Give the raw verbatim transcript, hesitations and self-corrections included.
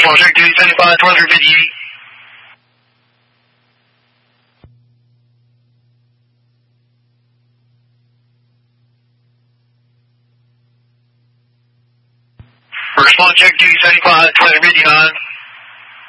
Response check, duty seventy-five, twenty-three fifty-eight. Response check, duty seventy-five, twenty-three fifty-nine.